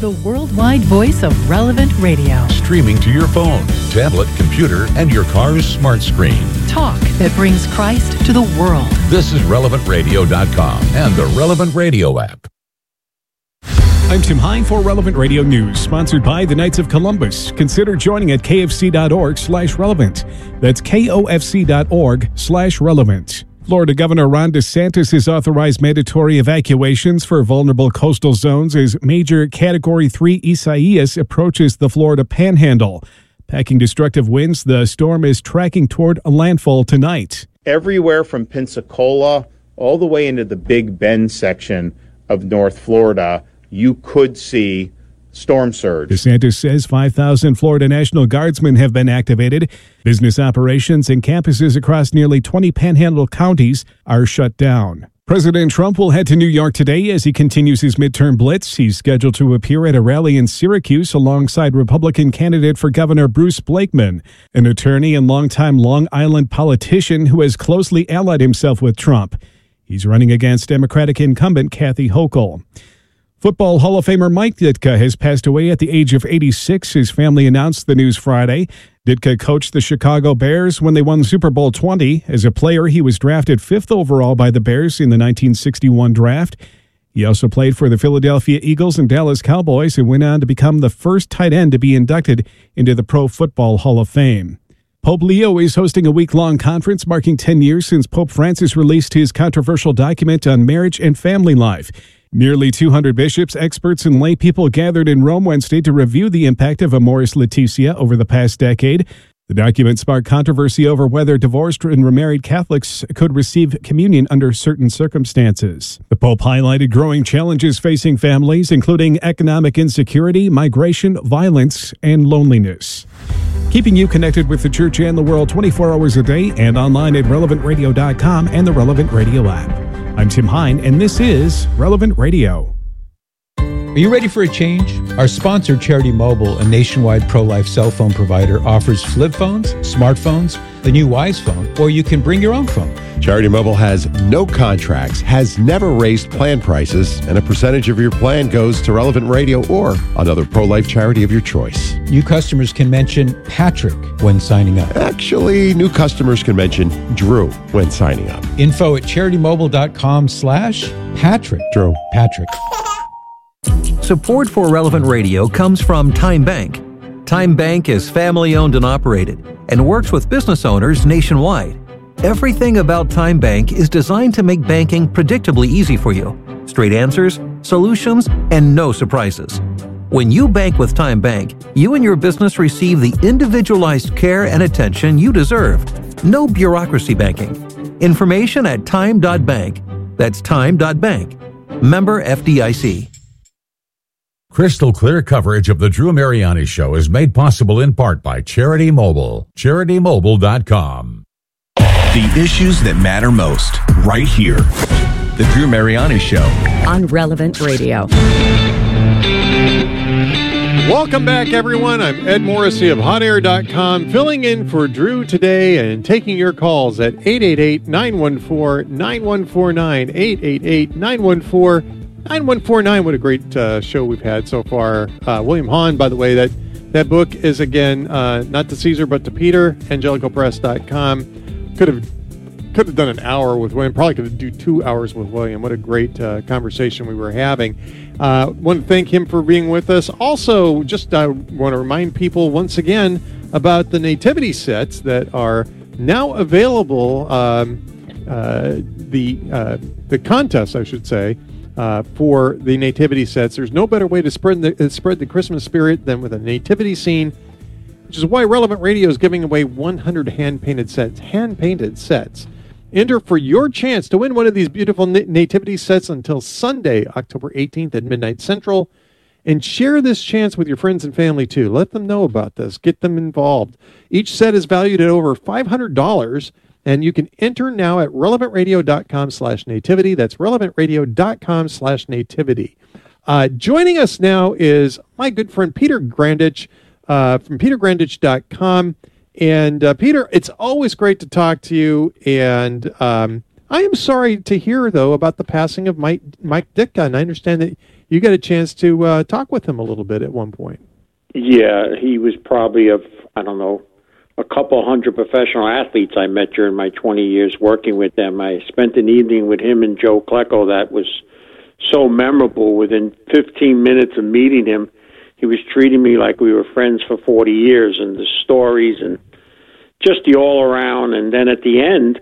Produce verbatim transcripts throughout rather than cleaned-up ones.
the worldwide voice of Relevant Radio. Streaming to your phone, tablet, computer, and your car's smart screen. Talk that brings Christ to the world. This is relevant radio dot com and the Relevant Radio app. I'm Tim Hine for Relevant Radio News, sponsored by the Knights of Columbus. Consider joining at kfc.org slash relevant. That's kofc.org slash relevant. Florida Governor Ron DeSantis has authorized mandatory evacuations for vulnerable coastal zones as major Category three Isaias approaches the Florida Panhandle. Packing destructive winds, the storm is tracking toward a landfall tonight. Everywhere from Pensacola all the way into the Big Bend section of North Florida, you could see storm surge. DeSantis says five thousand Florida National Guardsmen have been activated. Business operations and campuses across nearly twenty Panhandle counties are shut down. President Trump will head to New York today as he continues his midterm blitz. He's scheduled to appear at a rally in Syracuse alongside Republican candidate for governor Bruce Blakeman, an attorney and longtime Long Island politician who has closely allied himself with Trump. He's running against Democratic incumbent Kathy Hochul. Football Hall of Famer Mike Ditka has passed away at the age of eighty-six. His family announced the news Friday. Ditka coached the Chicago Bears when they won Super Bowl twenty. As a player, he was drafted fifth overall by the Bears in the nineteen sixty-one draft. He also played for the Philadelphia Eagles and Dallas Cowboys and went on to become the first tight end to be inducted into the Pro Football Hall of Fame. Pope Leo is hosting a week-long conference marking ten years since Pope Francis released his controversial document on marriage and family life. Nearly two hundred bishops, experts, and lay people gathered in Rome Wednesday to review the impact of Amoris Laetitia over the past decade. The document sparked controversy over whether divorced and remarried Catholics could receive communion under certain circumstances. The Pope highlighted growing challenges facing families, including economic insecurity, migration, violence, and loneliness. Keeping you connected with the church and the world twenty-four hours a day and online at relevant radio dot com and the Relevant Radio app. I'm Tim Hine, and this is Relevant Radio. Are you ready for a change? Our sponsor, Charity Mobile, a nationwide pro-life cell phone provider, offers flip phones, smartphones, the new Wise phone, or you can bring your own phone. Charity Mobile has no contracts, has never raised plan prices, and a percentage of your plan goes to Relevant Radio or another pro-life charity of your choice. New customers can mention Patrick when signing up. Actually, new customers can mention Drew when signing up. Info at CharityMobile.com slash Patrick. Drew. Patrick. Support for Relevant Radio comes from Time Bank. Time Bank is family-owned and operated and works with business owners nationwide. Everything about Time Bank is designed to make banking predictably easy for you. Straight answers, solutions, and no surprises. When you bank with Time Bank, you and your business receive the individualized care and attention you deserve. No bureaucracy banking. Information at time dot bank. That's time dot bank. Member F D I C. Crystal clear coverage of the Drew Mariani Show is made possible in part by Charity Mobile. charity mobile dot com. The issues that matter most, right here. The Drew Mariani Show. On Relevant Radio. Welcome back, everyone. I'm Ed Morrissey of hot air dot com, filling in for Drew today and taking your calls at eight eight eight, nine one four, nine one four nine, eight eight eight, nine one four, nine one four nine. What a great uh, show we've had so far. Uh, William Hahn, by the way, that, that book is, again, uh, not to Caesar, but to Peter, angelical press dot com. Could have could have done an hour with William. Probably could have do two hours with William. What a great uh, conversation we were having. Uh, want to thank him for being with us. Also, just uh, want to remind people once again about the nativity sets that are now available. Um, uh, the uh, the contest, I should say, uh, for the nativity sets. There's no better way to spread the uh, spread the Christmas spirit than with a nativity scene, which is why Relevant Radio is giving away one hundred hand-painted sets. Hand-painted sets. Enter for your chance to win one of these beautiful nativity sets until Sunday, October eighteenth at midnight Central. And share this chance with your friends and family, too. Let them know about this. Get them involved. Each set is valued at over five hundred dollars, and you can enter now at relevant radio dot com slash nativity. That's relevant radio dot com slash nativity. Uh, joining us now is my good friend Peter Grandich uh, from peter grandich dot com. And uh, Peter, it's always great to talk to you. And um, I am sorry to hear, though, about the passing of Mike, Mike Ditka. And I understand that you got a chance to uh, talk with him a little bit at one point. Yeah, he was probably of, I don't know, a couple hundred professional athletes I met during my twenty years working with them. I spent an evening with him and Joe Klecko that was so memorable. Within fifteen minutes of meeting him, he was treating me like we were friends for forty years, and the stories and just the all-around. And then at the end,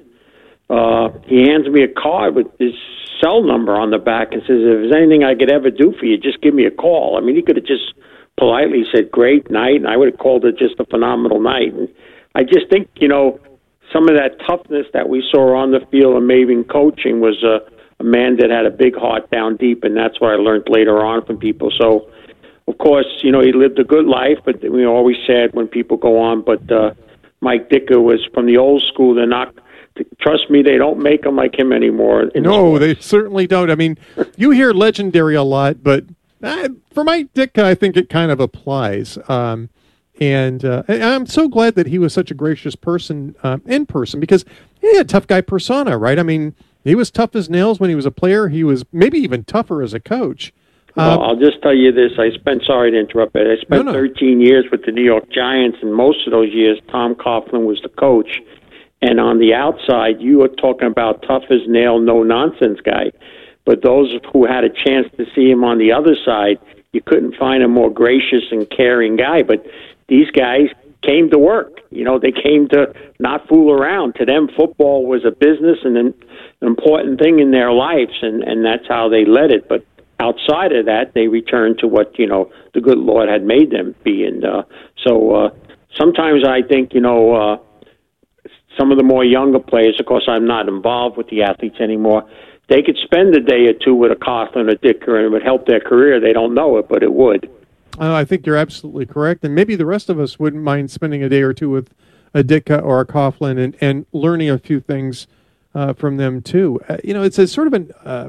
uh, he hands me a card with his cell number on the back and says, if there's anything I could ever do for you, just give me a call. I mean, he could have just politely said, great night, and I would have called it just a phenomenal night. And I just think, you know, some of that toughness that we saw on the field and maybe in coaching was a, a man that had a big heart down deep, and that's what I learned later on from people. So, of course, you know, he lived a good life, but we always said when people go on, but uh, Mike Ditka was from the old school. They're not, trust me, they don't make them like him anymore. No, they certainly don't. I mean, you hear legendary a lot, but uh, for Mike Ditka, I think it kind of applies. Um, and uh, I'm so glad that he was such a gracious person uh, in person, because he had a tough guy persona, right? I mean, he was tough as nails when he was a player. He was maybe even tougher as a coach. Well, uh, I'll just tell you this. I spent, sorry to interrupt, but I spent no, no. thirteen years with the New York Giants, and most of those years, Tom Coughlin was the coach. And on the outside, you were talking about tough as nail, no-nonsense guy. But those who had a chance to see him on the other side, you couldn't find a more gracious and caring guy. But these guys came to work. You know, they came to not fool around. To them, football was a business and an important thing in their lives, and, and that's how they led it. But outside of that, they returned to what, you know, the good Lord had made them be. And uh, so uh, sometimes I think, you know, uh, some of the more younger players, of course, I'm not involved with the athletes anymore, they could spend a day or two with a Coughlin or Ditka, and it would help their career. They don't know it, but it would. Uh, I think you're absolutely correct. And maybe the rest of us wouldn't mind spending a day or two with a Ditka or a Coughlin and, and learning a few things uh, from them, too. Uh, you know, it's a sort of an uh,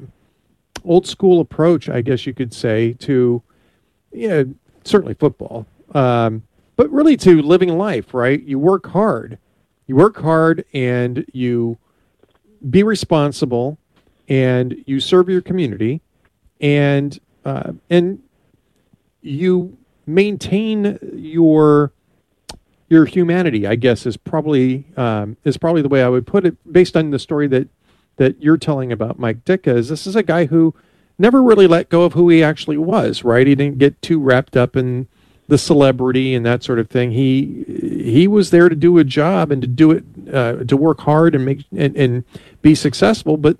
old school approach, I guess you could say, to, you know, certainly football, um, but really to living life, right? You work hard. You work hard and you be responsible and you serve your community and uh, and you maintain your your humanity, I guess, is probably um, is probably the way I would put it, based on the story that that you're telling about Mike Ditka. Is this is a guy who never really let go of who he actually was, right? He didn't get too wrapped up in the celebrity and that sort of thing. He he was there to do a job and to do it uh, to work hard and make and, and be successful, but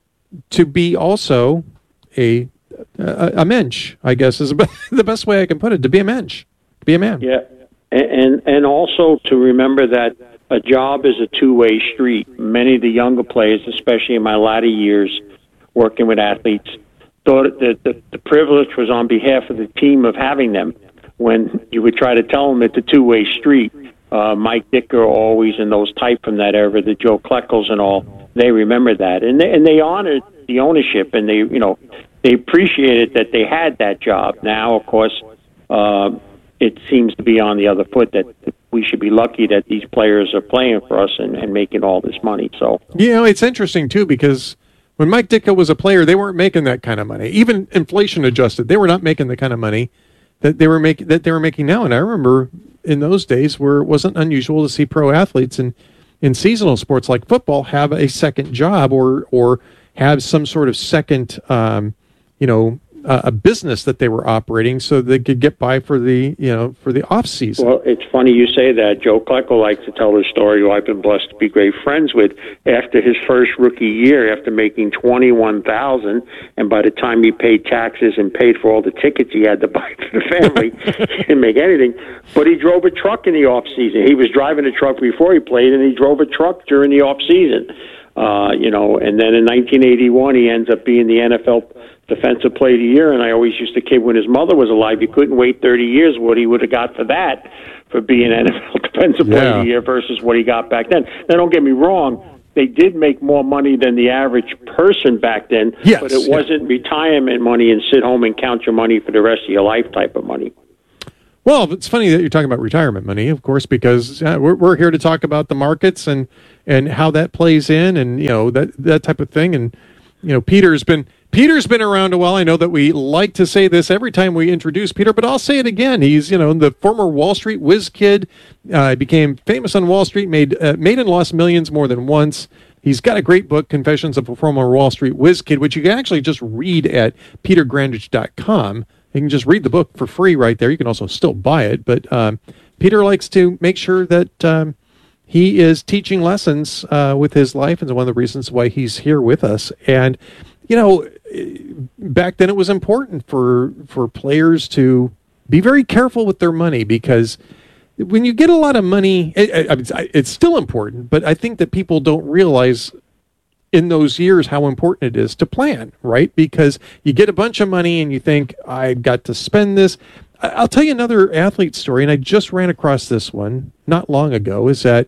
to be also a a, a mensch, I guess, is the best way I can put it. To be a mensch, be a man. Yeah, and and also to remember that a job is a two-way street. Many of the younger players, especially in my latter years working with athletes, thought that the, the privilege was on behalf of the team of having them. When you would try to tell them it's a two-way street, uh, Mike Ditka always, and those type from that era, the Joe Kleckels and all, they remember that, and they, and they honored the ownership, and they, you know, they appreciated that they had that job. Now, of course, uh, it seems to be on the other foot that we should be lucky that these players are playing for us and, and making all this money. So, you know, it's interesting too, because when Mike Ditka was a player, they weren't making that kind of money, even inflation adjusted. They were not making the kind of money that they were making that they were making now. And I remember in those days where it wasn't unusual to see pro athletes in, in seasonal sports like football have a second job or or have some sort of second, um, you know, uh, a business that they were operating so they could get by for the, you know, for the off season. Well, it's funny you say that. Joe Klecko likes to tell the story, who I've been blessed to be great friends with. After his first rookie year, after making twenty-one thousand dollars, and by the time he paid taxes and paid for all the tickets he had to buy for the family, he didn't make anything. But he drove a truck in the off season. He was driving a truck before he played, and he drove a truck during the off season. Uh, you know, and then in nineteen eighty-one, he ends up being the N F L Defensive Player of the Year. And I always used to kid when his mother was alive, you couldn't wait thirty years what he would have got for that, for being N F L Defensive yeah. Player of the Year versus what he got back then. Now, don't get me wrong, they did make more money than the average person back then, yes, but it yeah. wasn't retirement money and sit home and count your money for the rest of your life type of money. Well, it's funny that you're talking about retirement money, of course, because uh, we're we're here to talk about the markets and, and how that plays in, and you know that that type of thing. And you know, Peter's been Peter's been around a while. I know that we like to say this every time we introduce Peter, but I'll say it again. He's, you know, the former Wall Street whiz kid. Uh, became famous on Wall Street, made uh, made and lost millions more than once. He's got a great book, Confessions of a Former Wall Street Whiz Kid, which you can actually just read at peter grandich dot com. You can just read the book for free right there. You can also still buy it. But um, Peter likes to make sure that um, he is teaching lessons uh, with his life, and it's one of the reasons why he's here with us. And, you know, back then it was important for for players to be very careful with their money, because when you get a lot of money, it, it, it's still important, but I think that people don't realize in those years how important it is to plan, right? Because you get a bunch of money and you think, I got to spend this. I'll tell you another athlete story, and I just ran across this one not long ago, is that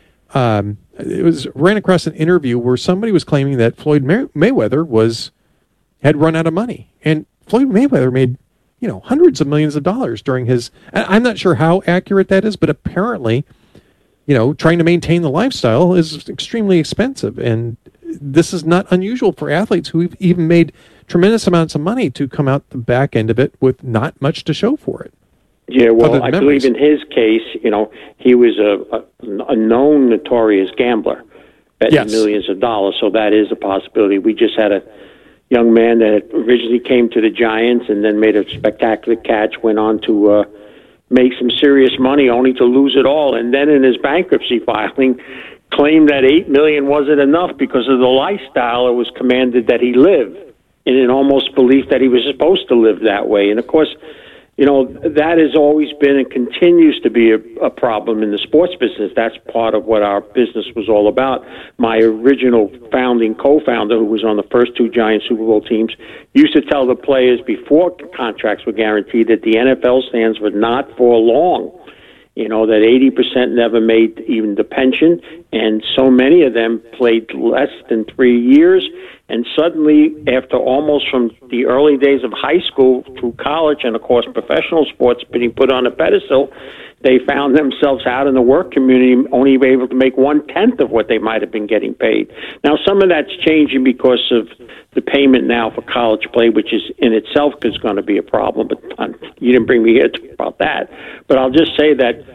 um, it was ran across an interview where somebody was claiming that Floyd May- Mayweather was had run out of money. And Floyd Mayweather made, you know, hundreds of millions of dollars during his, I'm not sure how accurate that is, but apparently, you know, trying to maintain the lifestyle is extremely expensive. And this is not unusual for athletes who have even made tremendous amounts of money to come out the back end of it with not much to show for it. Yeah, well, I believe in his case, you know, he was a, a, a known notorious gambler, betting yes. millions of dollars, so that is a possibility. We just had a young man that originally came to the Giants and then made a spectacular catch, went on to uh, make some serious money only to lose it all, and then in his bankruptcy filing claimed that eight million dollars wasn't enough because of the lifestyle it was commanded that he live, in an almost belief that he was supposed to live that way. And of course, you know, that has always been and continues to be a, a problem in the sports business. That's part of what our business was all about. My original founding co-founder, who was on the first two Giant Super Bowl teams, used to tell the players before contracts were guaranteed that the N F L stands were not for long. You know, that eighty percent never made even the pension, and so many of them played less than three years. And suddenly, after almost from the early days of high school through college and, of course, professional sports being put on a pedestal, they found themselves out in the work community only able to make one-tenth of what they might have been getting paid. Now, some of that's changing because of the payment now for college play, which is in itself is going to be a problem, but um, you didn't bring me here to talk about that. But I'll just say that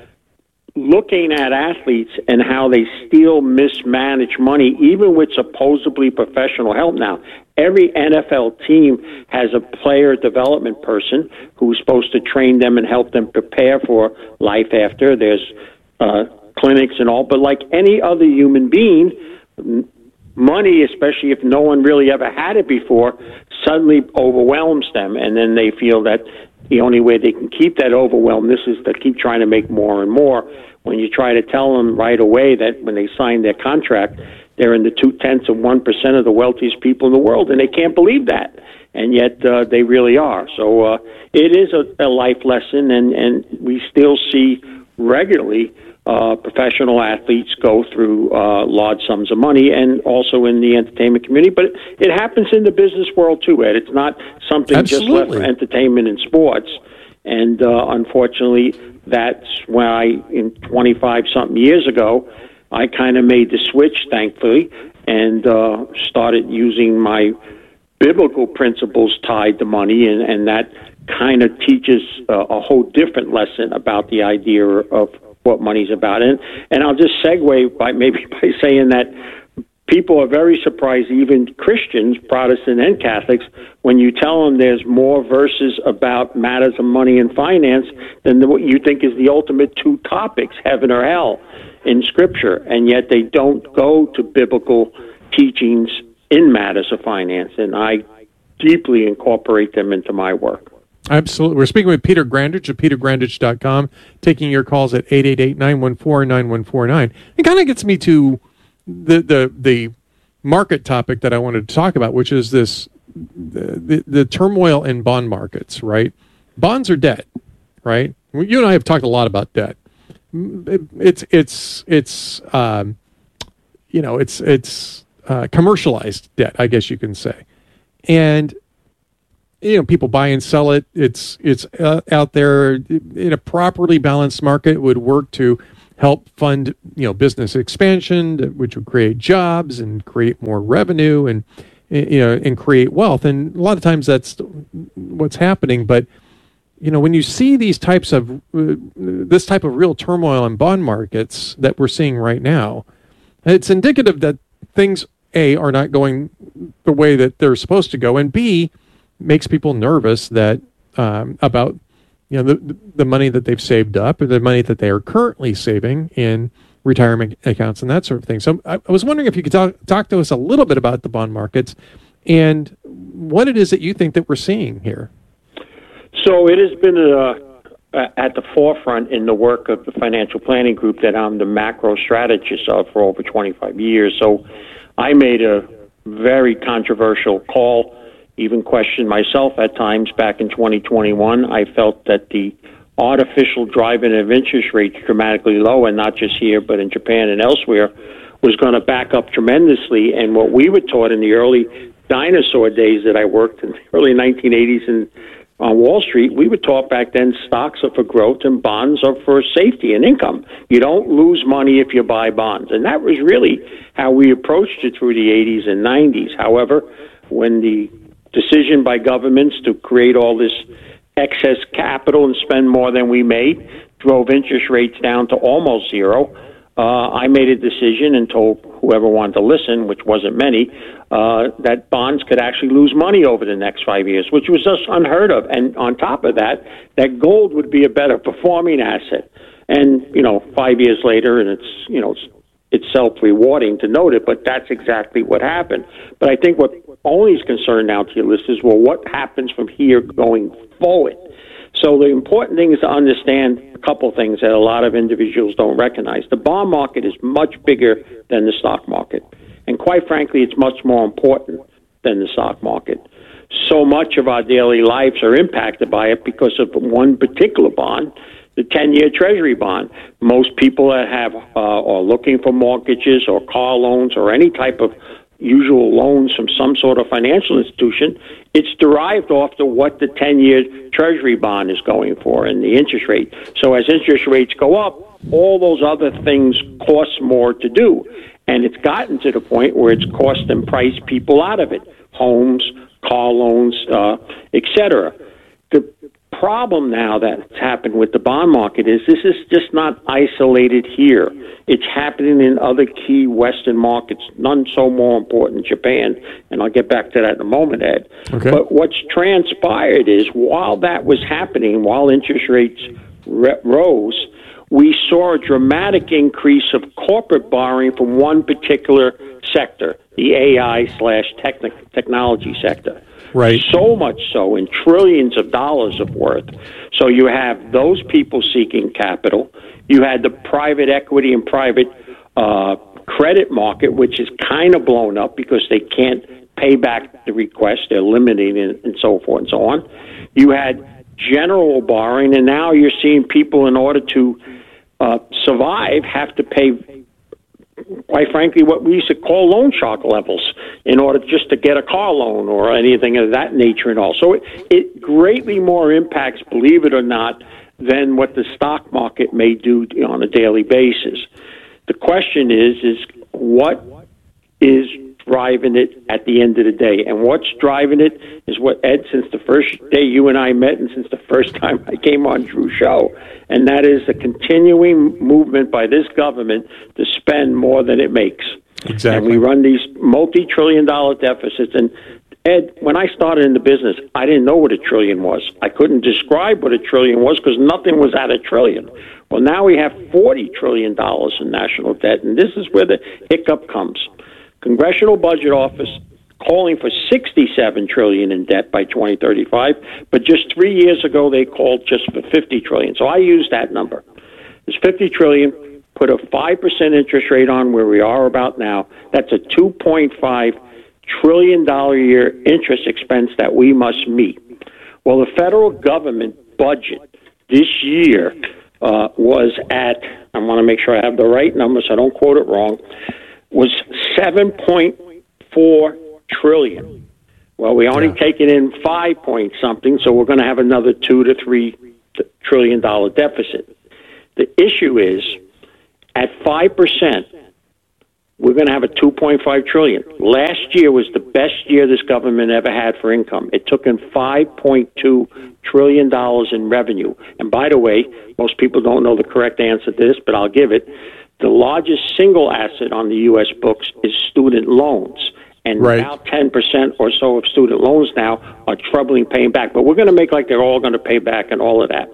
looking at athletes and how they still mismanage money, even with supposedly professional help now. Every N F L team has a player development person who's supposed to train them and help them prepare for life after. There's uh, clinics and all, but like any other human being, money, especially if no one really ever had it before, suddenly overwhelms them, and then they feel that the only way they can keep that overwhelm, this is to keep trying to make more and more. When you try to tell them right away that when they sign their contract, they're in the two-tenths of one percent of the wealthiest people in the world, and they can't believe that. And yet uh, they really are. So uh, it is a, a life lesson, and, and we still see regularly uh, professional athletes go through uh, large sums of money, and also in the entertainment community. But it, it happens in the business world too, Ed. It's not something Absolutely. just left for entertainment and sports. And uh, unfortunately, that's why in twenty-five-something years ago, I kind of made the switch, thankfully, and uh, started using my biblical principles tied to money, and, and that kind of teaches uh, a whole different lesson about the idea of what money's about. And, and I'll just segue by maybe by saying that people are very surprised, even Christians, Protestant and Catholics, when you tell them there's more verses about matters of money and finance than what you think is the ultimate two topics, heaven or hell, in Scripture. And yet they don't go to biblical teachings in matters of finance. And I deeply incorporate them into my work. Absolutely. We're speaking with Peter Grandich of peter grandich dot com, taking your calls at eight eight eight, nine one four, nine one four nine. It kind of gets me to the the the market topic that I wanted to talk about, which is this the, the, the turmoil in bond markets, right? Bonds are debt, right? You and I have talked a lot about debt. It, it's it's it's um, you know it's it's uh, commercialized debt, I guess you can say, and you know people buy and sell it. It's it's uh, out there in a properly balanced market. It would work to help fund, you know, business expansion, which would create jobs and create more revenue. And you know, and create wealth. And a lot of times that's what's happening. But, you know, when you see these types of, uh, this type of real turmoil in bond markets that we're seeing right now, it's indicative that things, A, are not going the way that they're supposed to go, and B, makes people nervous that um, about, you know, the, the money that they've saved up or the money that they are currently saving in retirement accounts and that sort of thing. So I, I was wondering if you could talk, talk to us a little bit about the bond markets and what it is that you think that we're seeing here. So it has been uh, at the forefront in the work of the financial planning group that I'm the macro strategist of for over twenty-five years. So I made a very controversial call, even questioned myself at times back in twenty twenty-one. I felt that the artificial driving of interest rates dramatically low, and not just here, but in Japan and elsewhere, was going to back up tremendously. And what we were taught in the early dinosaur days that I worked in the early nineteen eighties and on Wall Street, we were taught back then stocks are for growth and bonds are for safety and income. You don't lose money if you buy bonds. And that was really how we approached it through the eighties and nineties. However, when the decision by governments to create all this excess capital and spend more than we made drove interest rates down to almost zero, uh, I made a decision and told whoever wanted to listen, which wasn't many, uh, that bonds could actually lose money over the next five years, which was just unheard of. And on top of that, that gold would be a better performing asset. And, you know, five years later, and it's, you know, it's, it's self-rewarding to note it, but that's exactly what happened. But I think what only is concerned now to your listeners, well, what happens from here going forward? So the important thing is to understand a couple things that a lot of individuals don't recognize. The bond market is much bigger than the stock market. And quite frankly, it's much more important than the stock market. So much of our daily lives are impacted by it because of one particular bond, the ten-year Treasury bond. Most people that have uh, are looking for mortgages or car loans or any type of usual loans from some sort of financial institution, it's derived off to what the ten-year Treasury bond is going for and the interest rate. So as interest rates go up, all those other things cost more to do. And it's gotten to the point where it's cost and priced people out of it. Homes, car loans, uh, et cetera. The problem now that's happened with the bond market is this is just not isolated here. It's happening in other key Western markets, none so more important, Japan, and I'll get back to that in a moment, Ed. Okay. But what's transpired is while that was happening, while interest rates re- rose, we saw a dramatic increase of corporate borrowing from one particular sector, the A I slash technology sector. Right. So much so, in trillions of dollars of worth. So you have those people seeking capital. You had the private equity and private uh, credit market, which is kind of blown up because they can't pay back the request. They're limiting it and so forth and so on. You had general borrowing, and now you're seeing people, in order to uh, survive, have to pay, quite frankly, what we used to call loan shark levels in order just to get a car loan or anything of that nature and all. So it, it greatly more impacts, believe it or not, than what the stock market may do on a daily basis. The question is, is what is driving it at the end of the day? And what's driving it is what, Ed, since the first day you and I met and since the first time I came on Drew's show, and that is the continuing movement by this government to spend more than it makes. Exactly. And we run these multi-trillion dollar deficits. And Ed, when I started in the business, I didn't know what a trillion was. I couldn't describe what a trillion was because nothing was at a trillion. Well, now we have forty trillion dollars in national debt, and this is where the hiccup comes. Congressional Budget Office calling for sixty-seven trillion dollars in debt by twenty thirty-five, but just three years ago they called just for fifty trillion dollars. So I use that number. It's fifty trillion dollars, put a five percent interest rate on where we are about now. That's a two point five trillion dollars a year interest expense that we must meet. Well, the federal government budget this year uh, was at, I want to make sure I have the right number so I don't quote it wrong, was seven point four trillion dollars. Well, we only yeah. taken in five point something, so we're going to have another two to three trillion dollar deficit. The issue is, at five percent, we're going to have a two point five trillion dollars. Last year was the best year this government ever had for income. It took in five point two trillion dollars in revenue. And by the way, most people don't know the correct answer to this, but I'll give it. The largest single asset on the U S books is student loans. And right. about ten percent or so of student loans now are troubling paying back. But we're going to make like they're all going to pay back and all of that.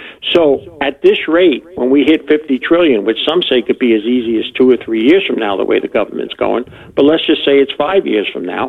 So at this rate, when we hit fifty trillion dollars, which some say could be as easy as two or three years from now, the way the government's going, but let's just say it's five years from now,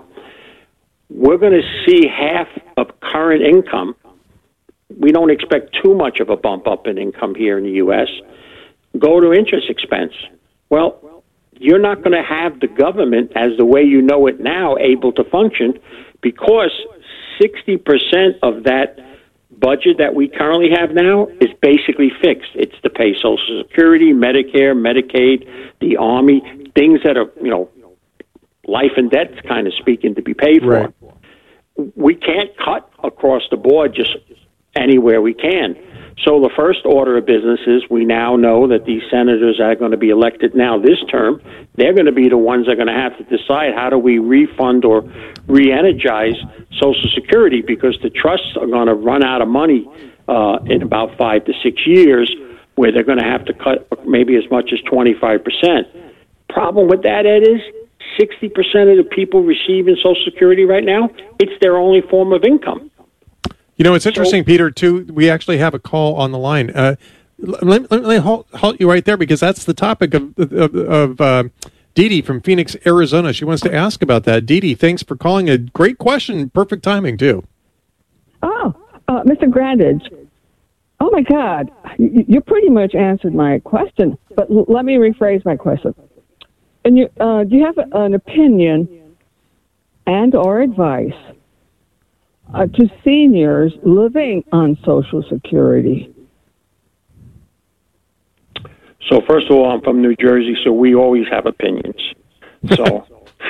we're going to see half of current income. We don't expect too much of a bump up in income here in the U S go to interest expense. Well, you're not going to have the government, as the way you know it now, able to function because sixty percent of that budget that we currently have now is basically fixed. It's to pay Social Security, Medicare, Medicaid, the Army, things that are, you know, life and death kind of speaking to be paid for. Right. We can't cut across the board just anywhere we can. So the first order of business is we now know that these senators are going to be elected now this term. They're going to be the ones that are going to have to decide how do we refund or re-energize Social Security because the trusts are going to run out of money uh, in about five to six years where they're going to have to cut maybe as much as twenty-five percent. Problem with that, Ed, is sixty percent of the people receiving Social Security right now, it's their only form of income. You know, it's interesting, so, Peter, too. We actually have a call on the line. Uh, let, let me halt, halt you right there because that's the topic of, of, of uh, Dee Dee from Phoenix, Arizona. She wants to ask about that. Dee Dee, thanks for calling. A great question. Perfect timing, too. Oh, uh, Mister Grandage. Oh, my God. You, you pretty much answered my question, but l- let me rephrase my question. And you, uh, do you have an opinion and or advice Uh, to seniors living on Social Security? So first of all, I'm from New Jersey, so we always have opinions. So,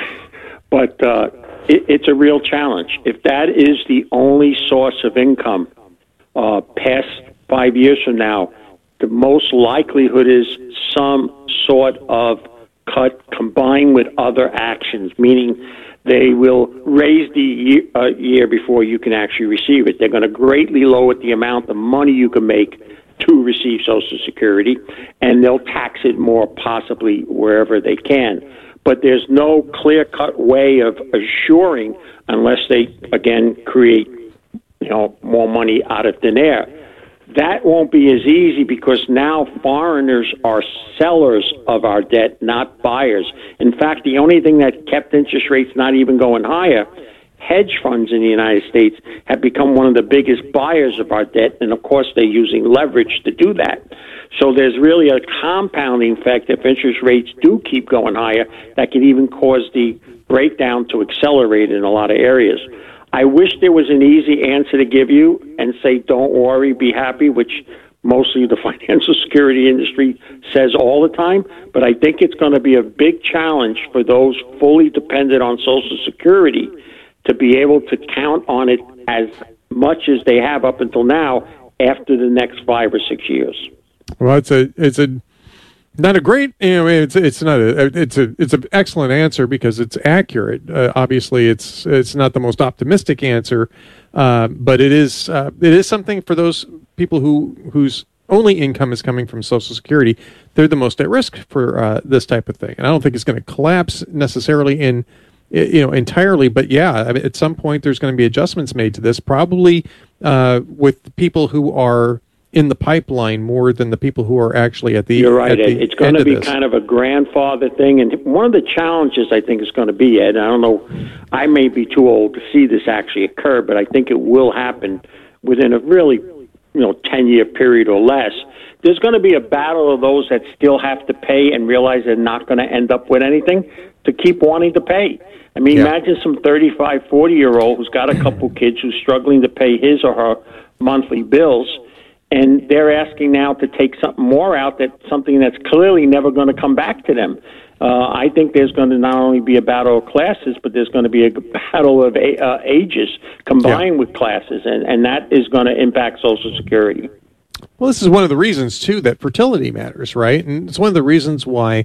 but uh, it, it's a real challenge. If that is the only source of income uh, past five years from now, the most likelihood is some sort of cut combined with other actions, meaning they will raise the year, uh, year before you can actually receive it. They're going to greatly lower the amount of money you can make to receive Social Security, and they'll tax it more possibly wherever they can. But there's no clear-cut way of assuring unless they, again, create, you know, more money out of thin air. That won't be as easy because now foreigners are sellers of our debt, not buyers. In fact, the only thing that kept interest rates not even going higher, hedge funds in the United States have become one of the biggest buyers of our debt, and of course they're using leverage to do that. So there's really a compounding effect if interest rates do keep going higher that can even cause the breakdown to accelerate in a lot of areas. I wish there was an easy answer to give you and say, don't worry, be happy, which mostly the financial security industry says all the time. But I think it's going to be a big challenge for those fully dependent on Social Security to be able to count on it as much as they have up until now after the next five or six years. Well, it's a, it's a, not a great, you know, it's it's not a, it's a, it's an excellent answer because it's accurate. Uh, obviously, it's it's not the most optimistic answer, uh, but it is uh, it is something for those people who whose only income is coming from Social Security. They're the most at risk for uh, this type of thing, and I don't think it's going to collapse necessarily in, you know, entirely. But yeah, I mean, at some point there's going to be adjustments made to this, probably uh, with people who are in the pipeline more than the people who are actually at the You're right, at Ed. the It's going to be this. kind of a grandfather thing. And one of the challenges I think is going to be, Ed, I don't know, I may be too old to see this actually occur, but I think it will happen within a really, you know, ten-year period or less. There's going to be a battle of those that still have to pay and realize they're not going to end up with anything to keep wanting to pay. I mean, yeah. Imagine some thirty-five, forty-year-old who's got a couple kids who's struggling to pay his or her monthly bills, and they're asking now to take something more out, that something that's clearly never going to come back to them. Uh, I think there's going to not only be a battle of classes, but there's going to be a battle of a, uh, ages combined yeah. with classes, and, and that is going to impact Social Security. Well, this is one of the reasons, too, that fertility matters, right? And it's one of the reasons why,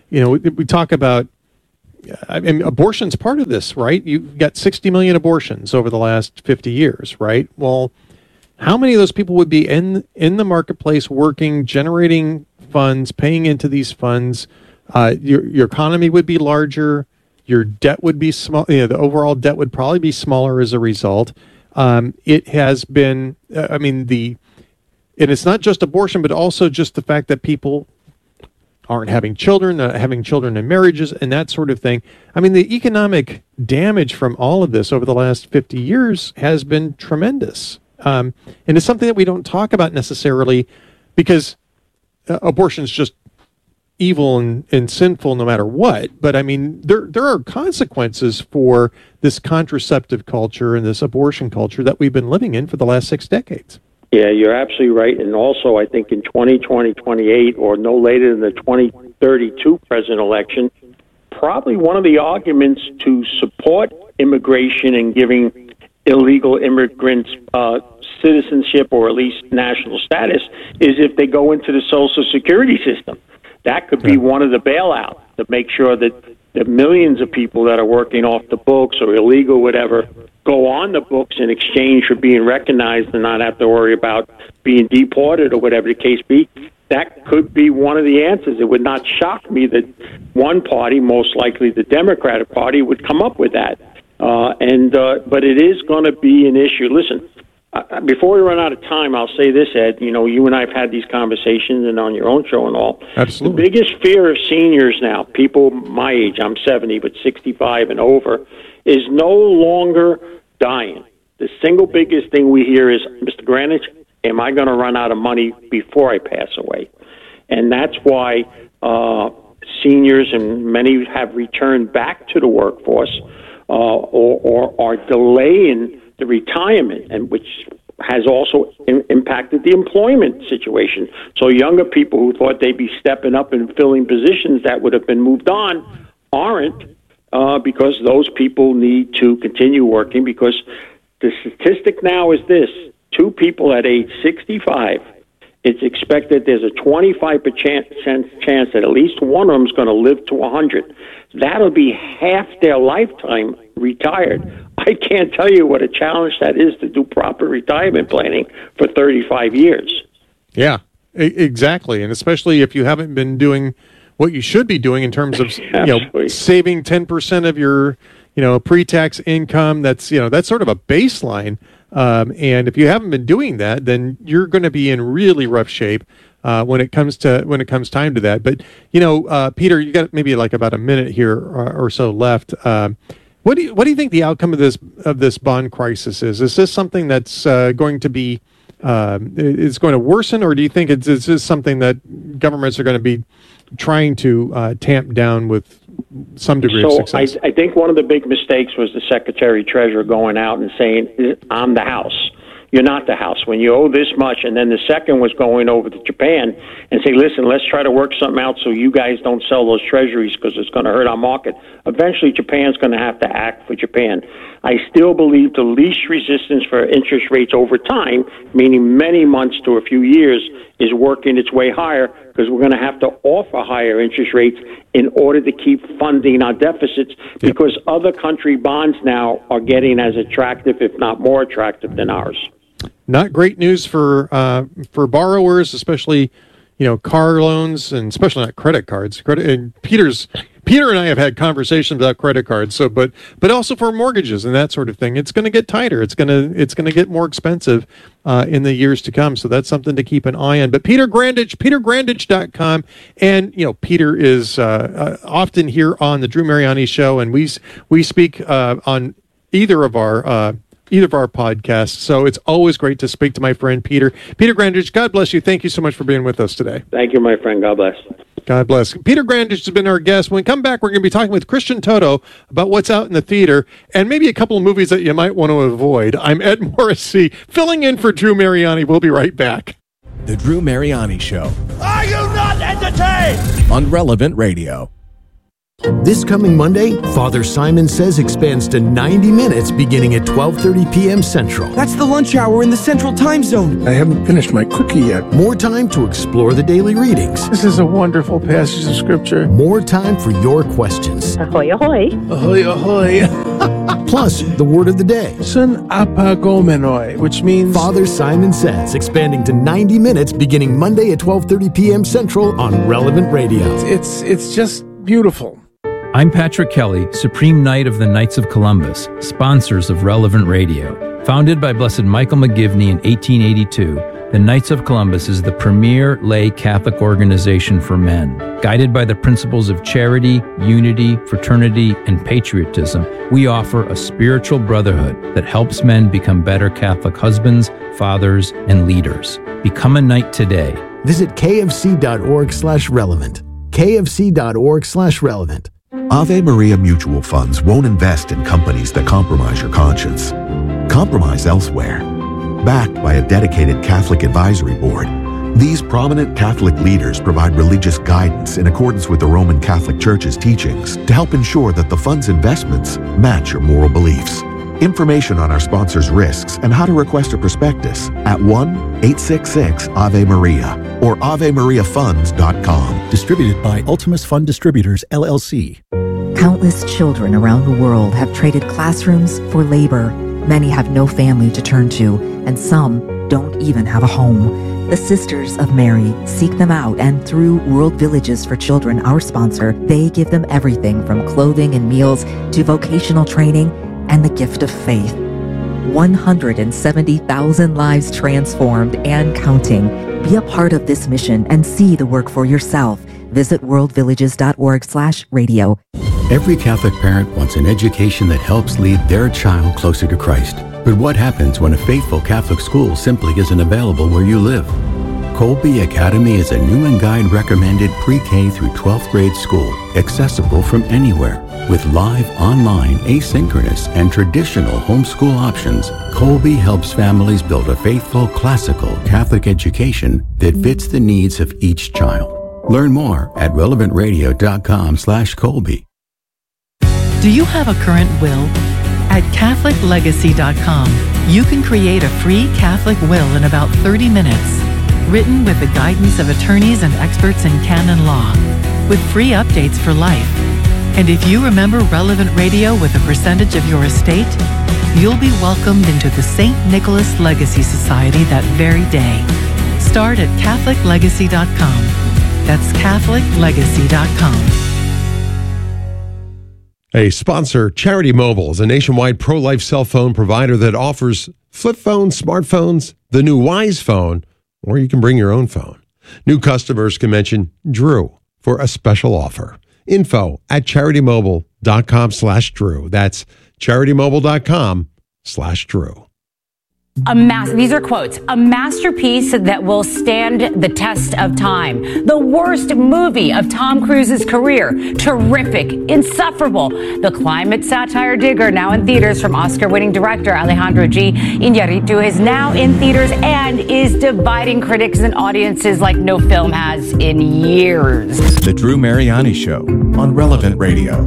you know, we, we talk about, I mean, abortion's part of this, right? You've got sixty million abortions over the last fifty years, right? Well, how many of those people would be in in the marketplace working, generating funds, paying into these funds? Uh, your your economy would be larger. Your debt would be small. You know, the overall debt would probably be smaller as a result. Um, it has been, uh, I mean, the, and it's not just abortion, but also just the fact that people aren't having children, not having children in marriages, and that sort of thing. I mean, the economic damage from all of this over the last fifty years has been tremendous. Um, and it's something that we don't talk about necessarily because uh, abortion is just evil and, and sinful no matter what. But I mean, there there are consequences for this contraceptive culture and this abortion culture that we've been living in for the last six decades. Yeah, you're absolutely right. And also, I think in twenty twenty, twenty-eight, or no later than the twenty thirty-two president election, probably one of the arguments to support immigration and giving illegal immigrants uh, citizenship or at least national status is if they go into the Social Security system. That could be one of the bailouts to make sure that the millions of people that are working off the books or illegal, whatever, go on the books in exchange for being recognized and not have to worry about being deported or whatever the case be. That could be one of the answers. It would not shock me that one party, most likely the Democratic Party, would come up with that. Uh, and uh, but it is going to be an issue. Listen, uh, before we run out of time, I'll say this, Ed. You know, you and I have had these conversations and on your own show and all. Absolutely. The biggest fear of seniors now, people my age, I'm seventy, but sixty-five and over, is no longer dying. The single biggest thing we hear is, Mister Grandage, am I going to run out of money before I pass away? And that's why uh, seniors, and many have returned back to the workforce, uh, or, or are delaying the retirement, and which has also in, impacted the employment situation. So younger people who thought they'd be stepping up and filling positions that would have been moved on aren't, uh, because those people need to continue working, because the statistic now is this: two people at age sixty-five, it's expected there's a twenty-five percent chance that at least one of them is going to live to one hundred. That'll be half their lifetime retired. I can't tell you what a challenge that is to do proper retirement planning for thirty-five years. Yeah, e- exactly. And especially if you haven't been doing what you should be doing in terms of, you know, saving ten percent of your, you know, pre-tax income. That's, you know, that's sort of a baseline. Um, and if you haven't been doing that, then you're going to be in really rough shape uh, when it comes to when it comes time to that. But, you know, uh, Peter, you got maybe like about a minute here or, or so left. Um, what do you what do you think the outcome of this of this bond crisis is? Is this something that's uh, going to be um, is going to worsen, or do you think it's, it's just something that governments are going to be trying to uh, tamp down with some degree so of success? I, I think one of the big mistakes was the Secretary Treasurer going out and saying, I'm the House. You're not the House. When you owe this much, and then the second was going over to Japan and say, listen, let's try to work something out so you guys don't sell those treasuries because it's going to hurt our market. Eventually, Japan's going to have to act for Japan. I still believe the least resistance for interest rates over time, meaning many months to a few years, is working its way higher because we're going to have to offer higher interest rates in order to keep funding our deficits, because other country bonds now are getting as attractive, if not more attractive, than ours. Not great news for uh, for borrowers, especially, you know, car loans, and especially not credit cards. Credit and Peter's Peter and I have had conversations about credit cards. So, but but also for mortgages and that sort of thing, it's going to get tighter. It's going to it's going to get more expensive uh, in the years to come. So that's something to keep an eye on. But Peter Grandage, peter grandage dot com, and you know, Peter is uh, uh, often here on the Drew Mariani Show, and we we speak uh, on either of our. Uh, either of our podcasts. So it's always great to speak to my friend Peter. Peter Grandage, God bless you. Thank you so much for being with us today. Thank you, my friend. God bless. God bless. Peter Grandage has been our guest. When we come back, we're going to be talking with Christian Toto about what's out in the theater and maybe a couple of movies that you might want to avoid. I'm Ed Morrissey, filling in for Drew Mariani. We'll be right back. The Drew Mariani Show. Are you not entertained? On Relevant Radio. This coming Monday, Father Simon Says expands to ninety minutes beginning at twelve thirty p.m. Central. That's the lunch hour in the Central Time Zone. I haven't finished my cookie yet. More time to explore the daily readings. This is a wonderful passage of Scripture. More time for your questions. Ahoy, ahoy. Ahoy, ahoy. Plus, the word of the day. Sun apagomenoi, which means... Father Simon Says, expanding to ninety minutes beginning Monday at twelve thirty p.m. Central on Relevant Radio. It's, it's just beautiful. I'm Patrick Kelly, Supreme Knight of the Knights of Columbus, sponsors of Relevant Radio. Founded by Blessed Michael McGivney in eighteen eighty-two, the Knights of Columbus is the premier lay Catholic organization for men. Guided by the principles of charity, unity, fraternity, and patriotism, we offer a spiritual brotherhood that helps men become better Catholic husbands, fathers, and leaders. Become a knight today. Visit kfc.org slash relevant. kfc.org slash relevant. Ave Maria Mutual Funds won't invest in companies that compromise your conscience. Compromise elsewhere. Backed by a dedicated Catholic advisory board, these prominent Catholic leaders provide religious guidance in accordance with the Roman Catholic Church's teachings to help ensure that the fund's investments match your moral beliefs. Information on our sponsors' risks and how to request a prospectus at one eight six six Ave Maria or ave maria funds dot com. Distributed by Ultimus Fund Distributors, L L C. Countless children around the world have traded classrooms for labor. Many have no family to turn to, and some don't even have a home. The Sisters of Mary seek them out, and through World Villages for Children, our sponsor, they give them everything from clothing and meals to vocational training and the gift of faith. one hundred seventy thousand lives transformed and counting. Be a part of this mission and see the work for yourself. Visit worldvillages.org slash radio. Every Catholic parent wants an education that helps lead their child closer to Christ. But what happens when a faithful Catholic school simply isn't available where you live? Colby Academy is a new and guide recommended pre-K through twelfth grade school, accessible from anywhere. With live, online, asynchronous, and traditional homeschool options, Colby helps families build a faithful, classical Catholic education that fits the needs of each child. Learn more at relevantradio.com slash Colby. Do you have a current will? At Catholic Legacy dot com, you can create a free Catholic will in about thirty minutes, written with the guidance of attorneys and experts in canon law, with free updates for life. And if you remember Relevant Radio with a percentage of your estate, you'll be welcomed into the Saint Nicholas Legacy Society that very day. Start at Catholic Legacy dot com. That's Catholic Legacy dot com. A sponsor, Charity Mobile, is a nationwide pro-life cell phone provider that offers flip phones, smartphones, the new Wise phone, or you can bring your own phone. New customers can mention Drew for a special offer. Info at charitymobile.com slash Drew. That's charitymobile.com slash Drew. A mas- these are quotes. A masterpiece that will stand the test of time. The worst movie of Tom Cruise's career. Terrific. Insufferable. The climate satire Digger, now in theaters from Oscar-winning director Alejandro G. Iñárritu, is now in theaters and is dividing critics and audiences like no film has in years. The Drew Mariani Show on Relevant Radio.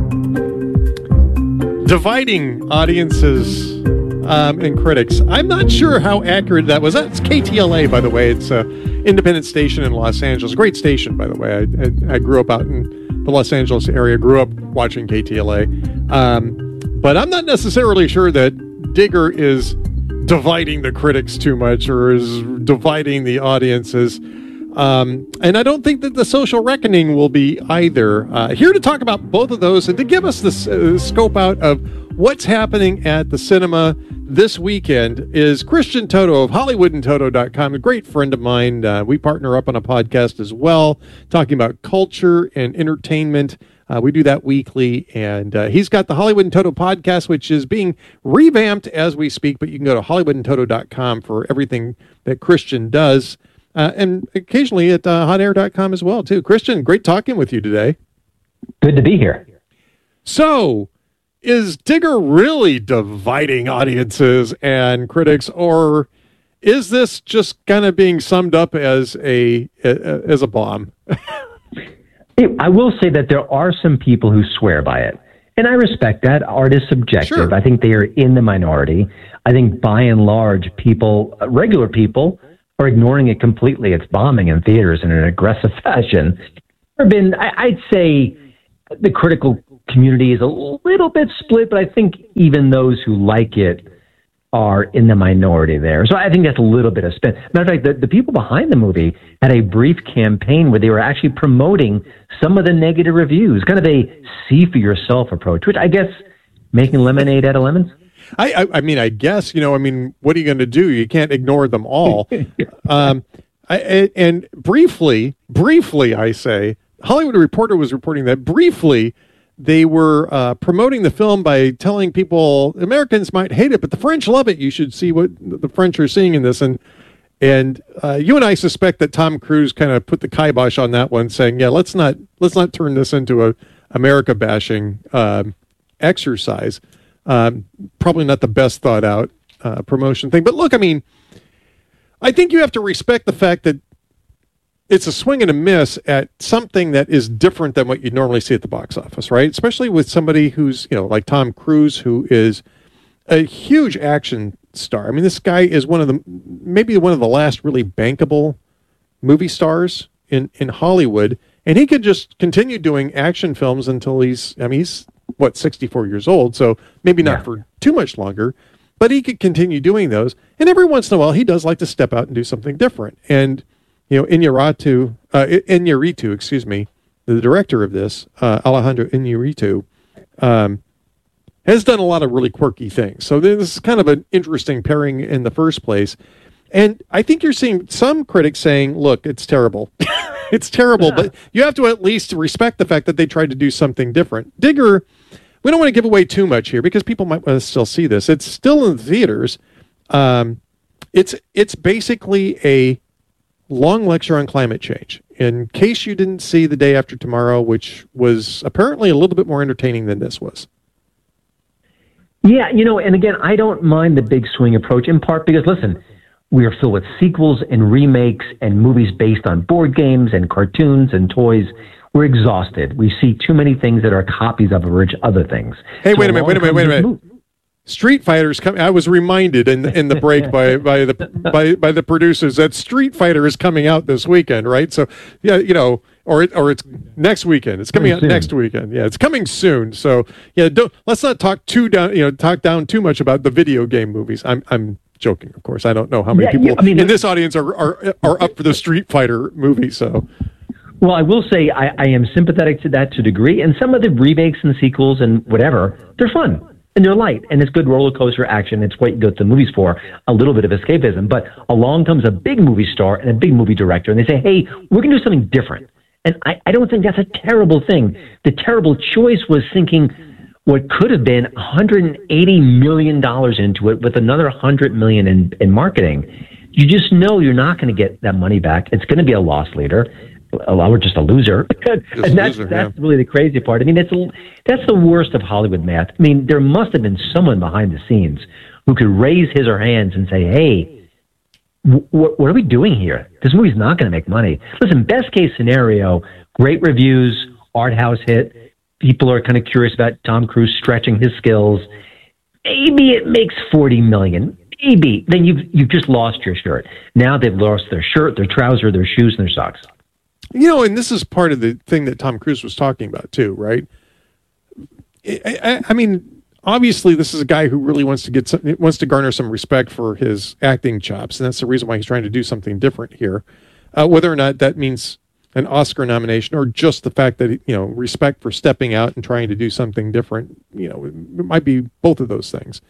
Dividing audiences Um, and critics. I'm not sure how accurate that was. That's K T L A, by the way. It's an independent station in Los Angeles. Great station, by the way. I, I, I grew up out in the Los Angeles area. Grew up watching K T L A. Um, but I'm not necessarily sure that Digger is dividing the critics too much or is dividing the audiences. Um, and I don't think that The Social Reckoning will be either. Uh, here to talk about both of those and to give us the uh, scope out of what's happening at the cinema this weekend is Christian Toto of Hollywood and Toto dot com, a great friend of mine. Uh, we partner up on a podcast as well, talking about culture and entertainment. Uh, we do that weekly, and uh, he's got the Hollywood and Toto podcast, which is being revamped as we speak, but you can go to Hollywood and Toto dot com for everything that Christian does, uh, and occasionally at uh, hot air dot com as well, too. Christian, great talking with you today. Good to be here. So, is Digger really dividing audiences and critics, or is this just kind of being summed up as a as a bomb? I will say that there are some people who swear by it. And I respect that. Art is subjective. Sure. I think they are in the minority. I think by and large, people, regular people, are ignoring it completely. It's bombing in theaters in an aggressive fashion. There have been, I, I'd say, the critical community is a little bit split, but I think even those who like it are in the minority there. So I think that's a little bit of spin. Matter of fact, the, the people behind the movie had a brief campaign where they were actually promoting some of the negative reviews, kind of a see for yourself approach, which I guess making lemonade out of lemons. I, I, I mean, I guess, you know, I mean, what are you going to do? You can't ignore them all. um, I, and briefly, briefly, I say, Hollywood Reporter was reporting that briefly they were uh, promoting the film by telling people Americans might hate it, but the French love it. You should see what the French are seeing in this. And and uh, you and I suspect that Tom Cruise kind of put the kibosh on that one, saying, "Yeah, let's not let's not turn this into a America bashing um, exercise." Um, probably not the best thought out uh, promotion thing. But look, I mean, I think you have to respect the fact that it's a swing and a miss at something that is different than what you normally see at the box office, right? Especially with somebody who's, you know, like Tom Cruise, who is a huge action star. I mean, this guy is one of the, maybe one of the last really bankable movie stars in, in Hollywood. And he could just continue doing action films until he's, I mean, he's, what, sixty-four years old. So maybe not yeah. for too much longer, but he could continue doing those. And every once in a while, he does like to step out and do something different. And, you know, Iñárritu, uh, Iñárritu, excuse me, the director of this, uh, Alejandro Iñárritu, um, has done a lot of really quirky things. So this is kind of an interesting pairing in the first place. And I think you're seeing some critics saying, look, it's terrible. It's terrible, yeah. But you have to at least respect the fact that they tried to do something different. Digger, we don't want to give away too much here because people might want to still see this. It's still in the theaters. Um, it's it's basically a long lecture on climate change. In case you didn't see The Day After Tomorrow, which was apparently a little bit more entertaining than this was. Yeah, you know, and again, I don't mind the big swing approach, in part because, listen, we are filled with sequels and remakes and movies based on board games and cartoons and toys. We're exhausted. We see too many things that are copies of other things. Hey, so wait a minute, wait a minute, wait a minute. Movie. Street Fighter's coming. I was reminded in in the break by by the by by the producers that Street Fighter is coming out this weekend, right? So yeah, you know, or it, or it's next weekend. It's coming out next weekend. Yeah, it's coming soon. So yeah, don't let's not talk too down. You know, talk down too much about the video game movies. I'm I'm joking, of course. I don't know how many yeah, people yeah, I mean, in this audience are, are are up for the Street Fighter movie. So. Well, I will say I, I am sympathetic to that to a degree, and some of the remakes and sequels and whatever, they're fun. And they're light, and it's good roller coaster action. It's what you go to the movies for, a little bit of escapism. But along comes a big movie star and a big movie director, and they say, hey, we're going to do something different. And I, I don't think that's a terrible thing. The terrible choice was thinking what could have been one hundred eighty million dollars into it with another one hundred million dollars in, in marketing. You just know you're not going to get that money back. It's going to be a loss leader. Or just a loser. Just and that's loser, that's yeah. really the crazy part. I mean, it's a, that's the worst of Hollywood math. I mean, there must have been someone behind the scenes who could raise his or her hands and say, hey, w- what are we doing here? This movie's not going to make money. Listen, best case scenario, great reviews, art house hit. People are kind of curious about Tom Cruise stretching his skills. Maybe it makes forty million dollars. Maybe. Then you've, you've just lost your shirt. Now they've lost their shirt, their trouser, their shoes, and their socks. You know, and this is part of the thing that Tom Cruise was talking about too, right? I, I, I mean, obviously, this is a guy who really wants to get some, wants to garner some respect for his acting chops, and that's the reason why he's trying to do something different here. Uh, whether or not that means an Oscar nomination or just the fact that, you know, respect for stepping out and trying to do something different, you know, it might be both of those things.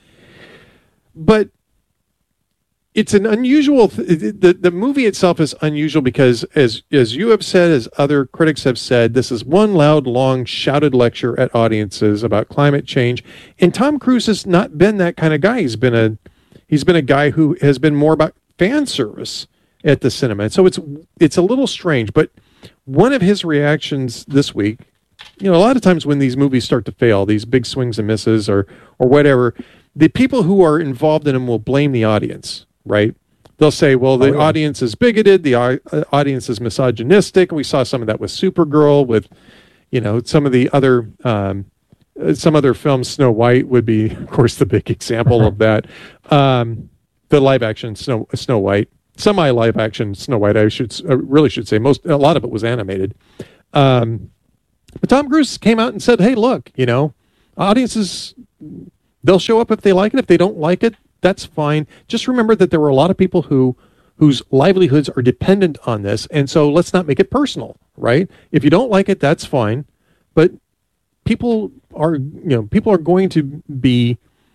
But it's an unusual, th- the, the movie itself is unusual because, as as you have said, as other critics have said, this is one loud, long, shouted lecture at audiences about climate change. And Tom Cruise has not been that kind of guy. He's been a he's been a guy who has been more about fan service at the cinema. And so it's it's a little strange. But one of his reactions this week, you know, a lot of times when these movies start to fail, these big swings and misses or or whatever, the people who are involved in them will blame the audience. Right? they'll say, well, the Oh, yeah. audience is bigoted, the au- uh, audience is misogynistic. We saw some of that with Supergirl, with, you know, some of the other, um, uh, some other films. Snow White would be, of course, the big example of that. Um, the live action Snow Snow White, semi live action Snow White. I should uh, really should say most a lot of it was animated. Um, but Tom Cruise came out and said, "Hey, look, you know, audiences, they'll show up if they like it. If they don't like it, that's fine. Just remember that there were a lot of people who whose livelihoods are dependent on this, and so let's not make it personal, right? If you don't like it, that's fine, but people are, you know, people are going to be,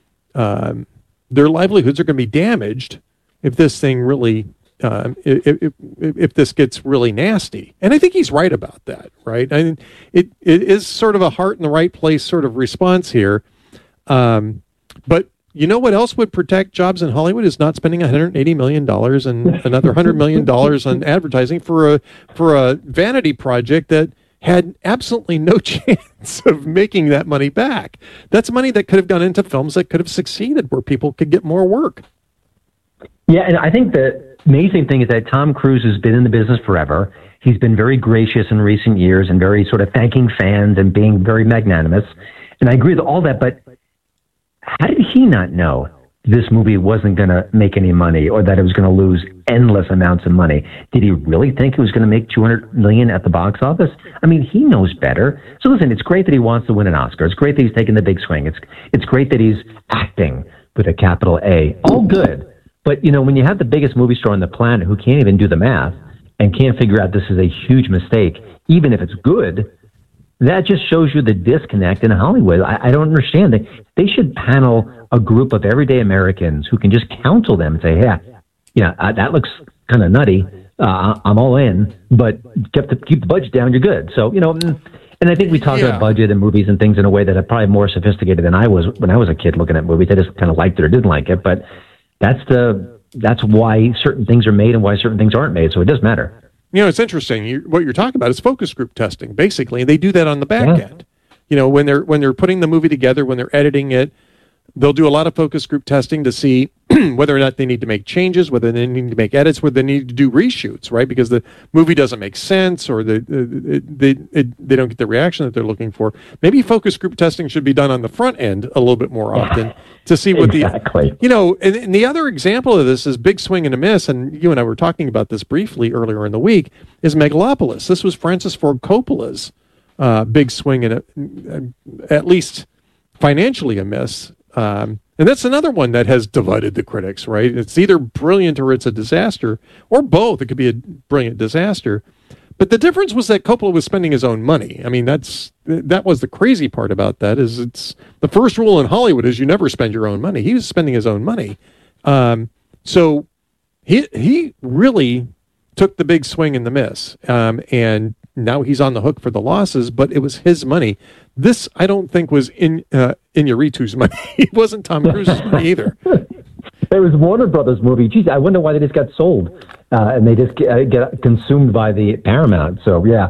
um, their livelihoods are going to be damaged if this thing really, um, if, if, if this gets really nasty." And I think he's right about that, right? I mean, it it is sort of a heart in the right place sort of response here, um, but. You know what else would protect jobs in Hollywood is not spending one hundred eighty million dollars and another one hundred million dollars on advertising for a for a vanity project that had absolutely no chance of making that money back. That's money that could have gone into films that could have succeeded, where people could get more work. Yeah, and I think the amazing thing is that Tom Cruise has been in the business forever. He's been very gracious in recent years and very sort of thanking fans and being very magnanimous. And I agree with all that, but how did he not know this movie wasn't going to make any money or that it was going to lose endless amounts of money? Did he really think it was going to make two hundred million dollars at the box office? I mean, he knows better. So listen, it's great that he wants to win an Oscar. It's great that he's taking the big swing. It's it's great that he's acting with a capital A. All good. But, you know, when you have the biggest movie star on the planet who can't even do the math and can't figure out this is a huge mistake, even if it's good, that just shows you the disconnect in Hollywood. I, I don't understand. They, they should panel a group of everyday Americans who can just counsel them and say, yeah, yeah, uh, that looks kind of nutty. Uh, I'm all in, but keep the, keep the budget down, you're good. So, you know, and I think we talk Yeah. about budget and movies and things in a way that are probably more sophisticated than I was when I was a kid looking at movies. I just kind of liked it or didn't like it. But that's the that's why certain things are made and why certain things aren't made. So it does matter. You know, it's interesting. You, what you're talking about is focus group testing, basically, and they do that on the back Yeah. end. You know, when they're when they're putting the movie together, when they're editing it, they'll do a lot of focus group testing to see whether or not they need to make changes, whether they need to make edits, whether they need to do reshoots, right? Because the movie doesn't make sense, or the, the they it, they don't get the reaction that they're looking for. Maybe focus group testing should be done on the front end a little bit more often to see what Exactly. the you know. And, and the other example of this is Big Swing and a Miss, and you and I were talking about this briefly earlier in the week. Is Megalopolis? This was Francis Ford Coppola's uh, big swing and a, at least financially a miss. Um, and that's another one that has divided the critics, right? It's either brilliant or it's a disaster, or both. It could be a brilliant disaster. But the difference was that Coppola was spending his own money. I mean, that's that was the crazy part about that. Is it's the first rule in Hollywood is you never spend your own money. He was spending his own money, um, so he he really took the big swing and the miss, um, and now he's on the hook for the losses. But it was his money. This, I don't think, was in uh, Iñárritu's money. It wasn't Tom Cruise's money either. It was Warner Brothers movie. Geez, I wonder why they just got sold uh, and they just get, uh, get consumed by the Paramount. So yeah,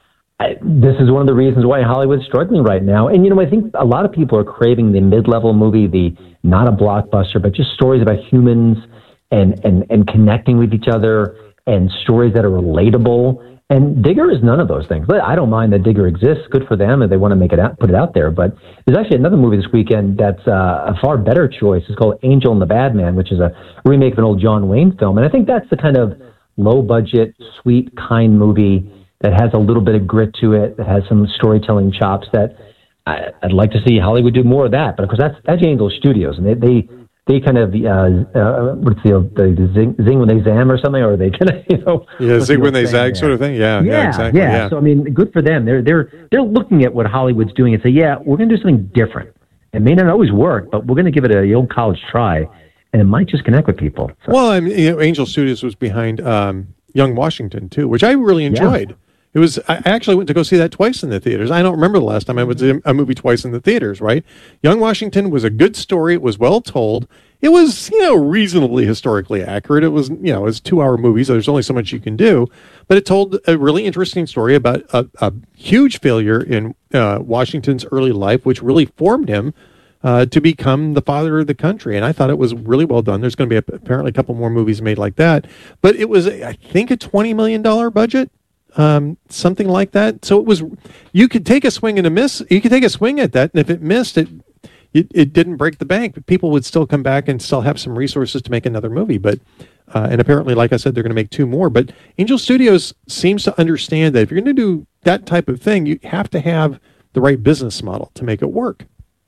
I, this is one of the reasons why Hollywood's struggling right now. And you know, I think a lot of people are craving the mid-level movie, the not a blockbuster, but just stories about humans and and and connecting with each other and stories that are relatable. And Digger is none of those things. I don't mind that Digger exists. Good for them if they want to make it out, put it out there. But there's actually another movie this weekend that's uh, a far better choice. It's called Angel and the Bad Man, which is a remake of an old John Wayne film. And I think that's the kind of low-budget, sweet, kind movie that has a little bit of grit to it, that has some storytelling chops that I, I'd like to see Hollywood do more of that. But of course, that's that's Angel Studios, and they they, they kind of uh, uh, what's the, the, the zing, zing when they zam or something, or are they kind of you know yeah zig when they zag sort of thing. Yeah, yeah, yeah, exactly. Yeah. Yeah. So I mean, good for them. They're they're they're looking at what Hollywood's doing and say, yeah, we're going to do something different. It may not always work, but we're going to give it a old college try, and it might just connect with people. So. Well, I mean, you know, Angel Studios was behind um, Young Washington too, which I really enjoyed. Yeah. It was. I actually went to go see that twice in the theaters. I don't remember the last time I went to a movie twice in the theaters. Right? Young Washington was a good story. It was well told. It was, you know, reasonably historically accurate. It was, you know, it's two-hour movies, so there's only so much you can do. But it told a really interesting story about a, a huge failure in uh, Washington's early life, which really formed him uh, to become the father of the country. And I thought it was really well done. There's going to be a, apparently a couple more movies made like that. But it was, I think, a twenty million dollars budget, um, something like that. So it was, you could take a swing and a miss. You could take a swing at that. And if it missed, it, it, it didn't break the bank. But people would still come back and still have some resources to make another movie. But Uh, and apparently, like I said, they're going to make two more. But Angel Studios seems to understand that if you're going to do that type of thing, you have to have the right business model to make it work.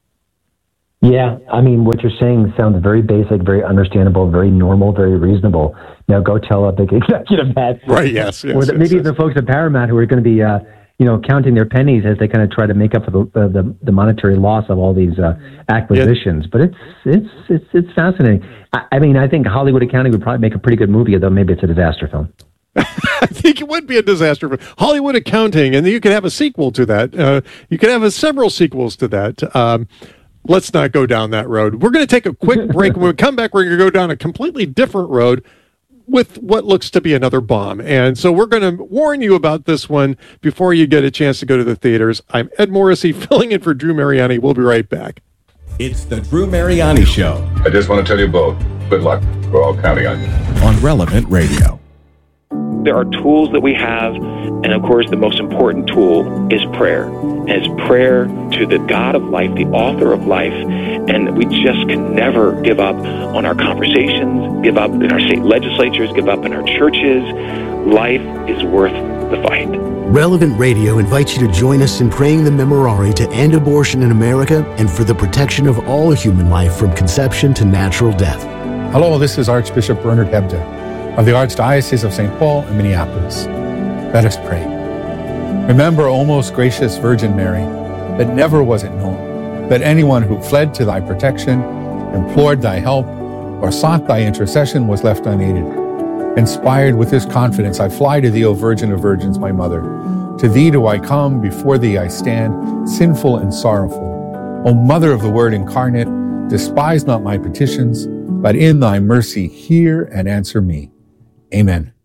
Yeah, I mean, what you're saying sounds very basic, very understandable, very normal, very reasonable. Now go tell a big executive that. Right, yes. yes or that yes, maybe yes. the folks at Paramount who are going to be, uh, you know, counting their pennies as they kind of try to make up for the uh, the, the monetary loss of all these uh, acquisitions. Yeah. But it's it's it's it's fascinating. I, I mean, I think Hollywood Accounting would probably make a pretty good movie, though maybe it's a disaster film. I think it would be a disaster for Hollywood Accounting, and you could have a sequel to that. Uh, you could have a, several sequels to that. Um, let's not go down that road. We're going to take a quick break. When we come back, we're going to go down a completely different road with what looks to be another bomb. And so we're going to warn you about this one before you get a chance to go to the theaters. I'm Ed Morrissey, filling in for Drew Mariani. We'll be right back. It's the Drew Mariani Show. I just want to tell you both, good luck. We're all counting on you. On Relevant Radio. There are tools that we have, and of course the most important tool is prayer. And it's prayer to the God of life, the author of life, and we just can never give up on our conversations, give up in our state legislatures, give up in our churches. Life is worth the fight. Relevant Radio invites you to join us in praying the Memorare to end abortion in America and for the protection of all human life from conception to natural death. Hello, this is Archbishop Bernard Hebda of the Archdiocese of Saint Paul in Minneapolis. Let us pray. Remember, O most gracious Virgin Mary, that never was it known that anyone who fled to thy protection, implored thy help, or sought thy intercession was left unaided. Inspired with this confidence, I fly to thee, O Virgin of Virgins, my mother. To thee do I come, before thee I stand, sinful and sorrowful. O Mother of the Word incarnate, despise not my petitions, but in thy mercy hear and answer me. Amen.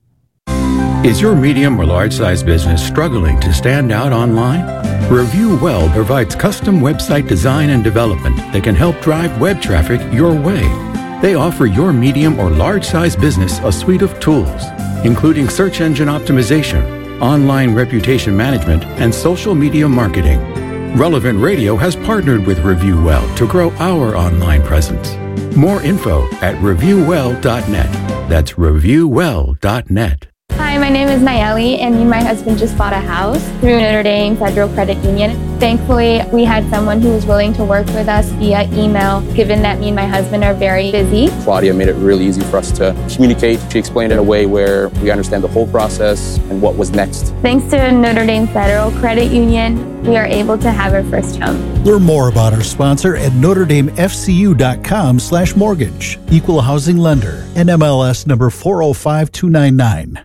Is your medium or large-size business struggling to stand out online? Review Well provides custom website design and development that can help drive web traffic your way. They offer your medium or large-size business a suite of tools, including search engine optimization, online reputation management, and social media marketing. Relevant Radio has partnered with Review Well to grow our online presence. More info at review well dot net. That's review well dot net. Hi, my name is Nayeli, and me and my husband just bought a house through Notre Dame Federal Credit Union. Thankfully, we had someone who was willing to work with us via email, given that me and my husband are very busy. Claudia made it really easy for us to communicate. She explained it in a way where we understand the whole process and what was next. Thanks to Notre Dame Federal Credit Union, we are able to have our first home. Learn more about our sponsor at notre dame f c u dot com slash mortgage. Equal housing lender. N M L S number four oh five two nine nine.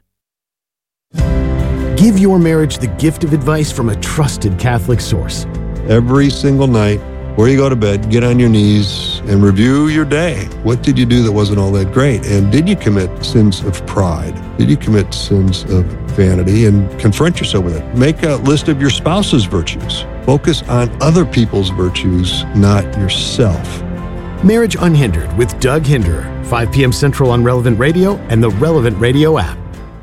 Give your marriage the gift of advice from a trusted Catholic source. Every single night, before you go to bed, get on your knees and review your day. What did you do that wasn't all that great? And did you commit sins of pride? Did you commit sins of vanity? And confront yourself with it. Make a list of your spouse's virtues. Focus on other people's virtues, not yourself. Marriage Unhindered with Doug Hinderer, five p.m. Central on Relevant Radio and the Relevant Radio app.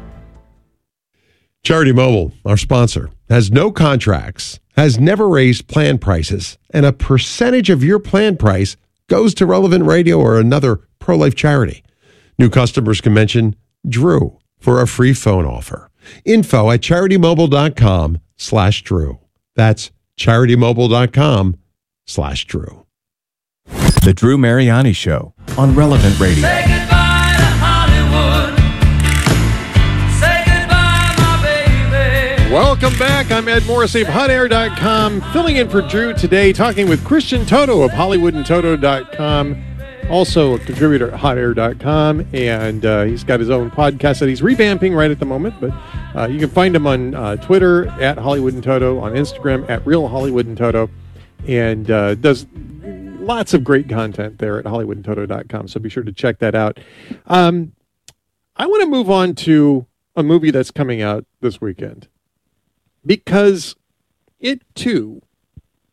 Charity Mobile, our sponsor, has no contracts, has never raised plan prices, and a percentage of your plan price goes to Relevant Radio or another pro-life charity. New customers can mention Drew for a free phone offer. Info at CharityMobile.com slash Drew. That's CharityMobile.com slash Drew. The Drew Mariani Show on Relevant Radio. Say goodbye to Hollywood. Say goodbye, my baby. Welcome back. I'm Ed Morrissey of hot air dot com, filling in for Drew today, talking with Christian Toto of hollywood and toto dot com, also a contributor at hot air dot com, and uh, he's got his own podcast that he's revamping right at the moment, but uh, you can find him on uh, Twitter at Hollywood and Toto, on Instagram at Real Hollywood and Toto, and uh, does lots of great content there at hollywood and toto dot com, so be sure to check that out. Um, I want to move on to a movie that's coming out this weekend, because it, too,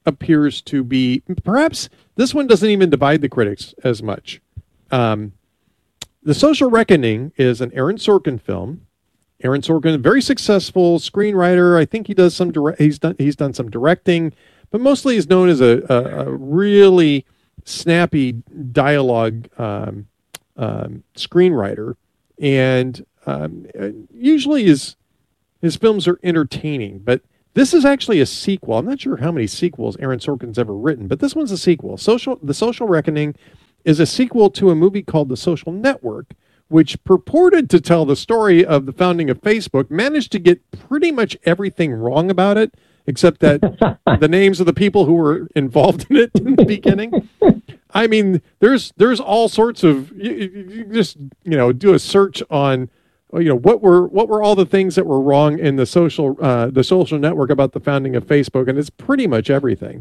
appears to be, perhaps this one doesn't even divide the critics as much. Um, The Social Reckoning is an Aaron Sorkin film. Aaron Sorkin, a very successful screenwriter. I think he does some direct, he's done he's done some directing, but mostly he's known as a, a, a really snappy dialogue um, um, screenwriter, and um, usually his his films are entertaining. But this is actually a sequel. I'm not sure how many sequels Aaron Sorkin's ever written, but this one's a sequel. Social The Social Reckoning is a sequel to a movie called The Social Network, which purported to tell the story of the founding of Facebook, managed to get pretty much everything wrong about it, except that the names of the people who were involved in it in the beginning. I mean, there's there's all sorts of, you, you just, you know, do a search on, you know, what were what were all the things that were wrong in the social uh, the social network about the founding of Facebook, and it's pretty much everything.